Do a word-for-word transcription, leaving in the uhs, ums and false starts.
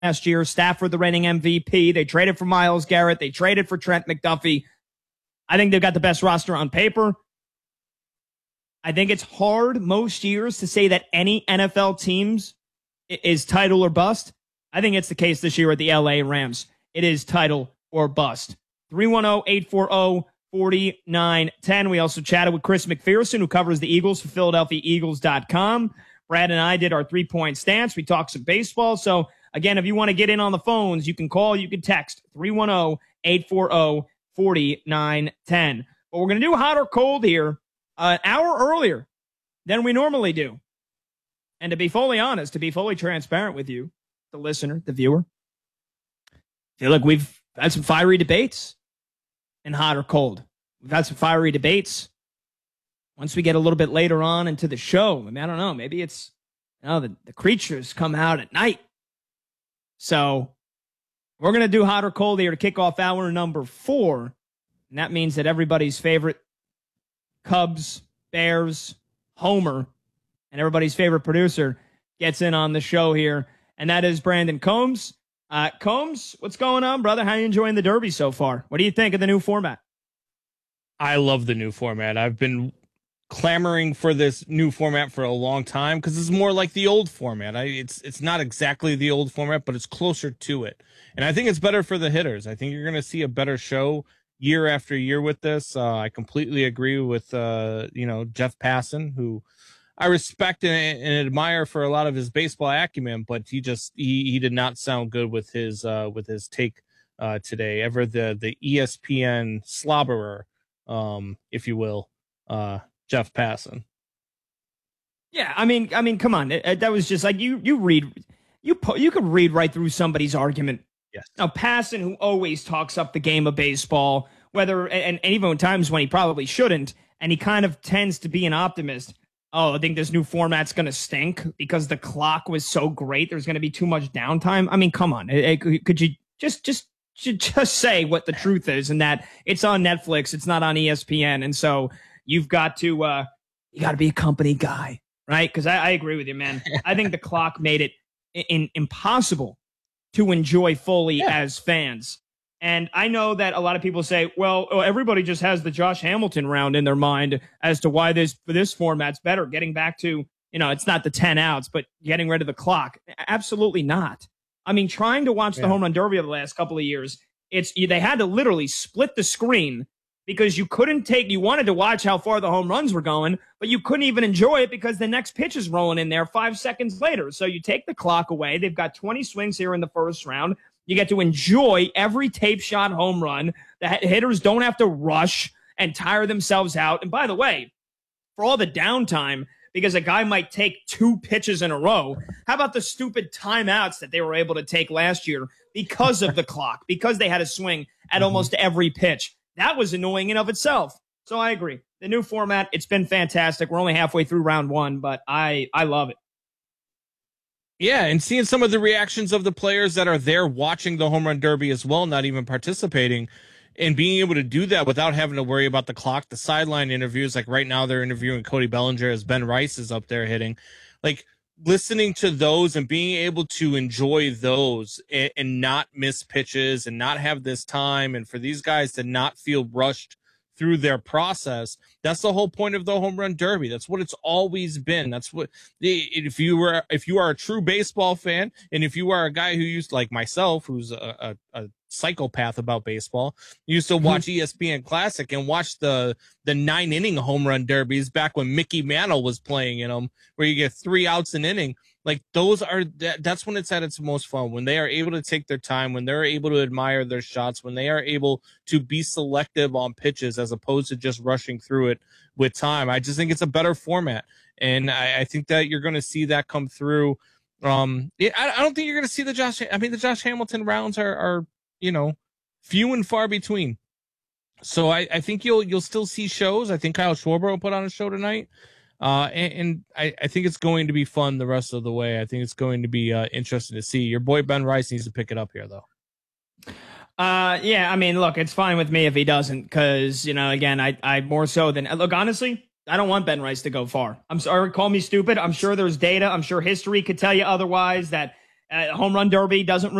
last year. Stafford, the reigning M V P. They traded for Myles Garrett. They traded for Trent McDuffie. I think they've got the best roster on paper. I think it's hard most years to say that any N F L teams is title or bust. I think it's the case this year at the L A Rams. It is title or bust. three one zero, eight four zero, four nine one zero. We also chatted with Chris McPherson, who covers the Eagles for Philadelphia Eagles dot com. Brad and I did our three-point stance. We talked some baseball. So, again, if you want to get in on the phones, you can call, you can text three one zero, eight four zero, four nine one zero. But we're going to do hot or cold here uh, an hour earlier than we normally do. And to be fully honest, to be fully transparent with you, the listener, the viewer, I feel like we've had some fiery debates in hot or cold. We've had some fiery debates. Once we get a little bit later on into the show, I mean, I don't know, maybe it's, you know, the, the creatures come out at night. So we're going to do hot or cold here to kick off hour number four. And that means that everybody's favorite Cubs, Bears, Homer, and everybody's favorite producer gets in on the show here. And that is Brandon Combs. Uh, Combs, what's going on, brother? How are you enjoying the Derby so far? What do you think of the new format? I love the new format. I've been clamoring for this new format for a long time because it's more like the old format. I, it's it's not exactly the old format, but it's closer to it. And I think it's better for the hitters. I think you're going to see a better show year after year with this. Uh, I completely agree with uh, you know Jeff Passan, who I respect and, and admire for a lot of his baseball acumen, but he just he, he did not sound good with his uh, with his take uh, today. Ever the the E S P N slobberer, um, if you will, uh, Jeff Passan. Yeah, I mean, I mean, come on, it, it, that was just like you you read you po- you could read right through somebody's argument. Yes. Now, Passan, who always talks up the game of baseball, whether and, and even times when he probably shouldn't, and he kind of tends to be an optimist. Oh, I think this new format's going to stink because the clock was so great. There's going to be too much downtime. I mean, come on. It, it, could you just, just, just say what the truth is and that it's on Netflix. It's not on E S P N. And so you've got to, uh, you got to be a company guy, right? Because I, I agree with you, man. I think the clock made it in, impossible to enjoy fully yeah. as fans. And I know that a lot of people say, well, oh, everybody just has the Josh Hamilton round in their mind as to why this this format's better. Getting back to, you know, it's not the ten outs, but getting rid of the clock. Absolutely not. I mean, trying to watch yeah. the home run derby of the last couple of years, it's they had to literally split the screen because you couldn't take, you wanted to watch how far the home runs were going, but you couldn't even enjoy it because the next pitch is rolling in there five seconds later. So you take the clock away. They've got twenty swings here in the first round. You get to enjoy every tape shot home run. The hitters don't have to rush and tire themselves out. And by the way, for all the downtime, because a guy might take two pitches in a row, how about the stupid timeouts that they were able to take last year because of the clock, because they had to swing at mm-hmm. almost every pitch? That was annoying in of itself. So I agree. The new format, it's been fantastic. We're only halfway through round one, but I, I love it. Yeah, and seeing some of the reactions of the players that are there watching the home run derby as well, not even participating, and being able to do that without having to worry about the clock, the sideline interviews, like right now they're interviewing Cody Bellinger as Ben Rice is up there hitting. Like, listening to those and being able to enjoy those and, and not miss pitches and not have this time, and for these guys to not feel rushed through their process. That's the whole point of the home run derby. That's what it's always been. That's what, if you were, if you are a true baseball fan, and if you are a guy who used, like myself, who's a, a, a psychopath about baseball, used to watch mm-hmm. E S P N Classic and watch the, the nine inning home run derbies back when Mickey Mantle was playing in them, where you get three outs an inning. Like, those are, that, that's when it's at its most fun, when they are able to take their time, when they're able to admire their shots, when they are able to be selective on pitches as opposed to just rushing through it with time. I just think it's a better format. And I, I think that you're going to see that come through. Um, it, I, I don't think you're going to see the Josh, I mean, the Josh Hamilton rounds are, are, you know, few and far between. So I, I think you'll, you'll still see shows. I think Kyle Schwarber will put on a show tonight. Uh, and, and I, I think it's going to be fun the rest of the way. I think it's going to be uh, interesting to see. Your boy Ben Rice needs to pick it up here, though. Uh, yeah, I mean, look, it's fine with me if he doesn't, because, you know, again, I, I more so than, look, honestly, I don't want Ben Rice to go far. I'm sorry, call me stupid. I'm sure there's data. I'm sure history could tell you otherwise, that Uh, home run derby doesn't